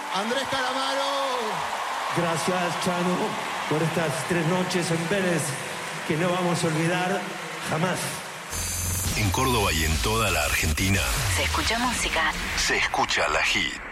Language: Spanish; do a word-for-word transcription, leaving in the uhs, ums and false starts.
Andrés Calamaro. Gracias, Chano, por estas tres noches en Vélez que no vamos a olvidar jamás. En Córdoba y en toda la Argentina Se escucha música. se escucha La Hit.